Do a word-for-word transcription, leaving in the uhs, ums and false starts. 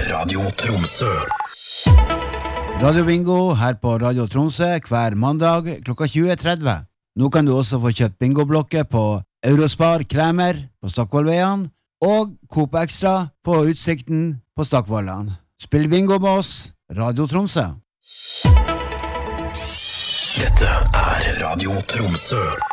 Radio Tromsø. Radio Bingo her på Radio Tromsø hver mandag klokka tjue tretti. Nå kan du også få kjøpt bingoblokker på Eurospar Kremer på Stockvollveien og Coop Extra på Utsikten på Stockvollan. Spill bingo med oss, Radio Tromsø. Dette er Radio Tromsø.